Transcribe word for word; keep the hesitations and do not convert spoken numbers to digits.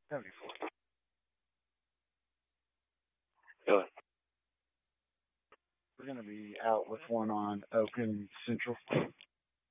seventy-four. Really? We're going to be out with one on Oakland Central.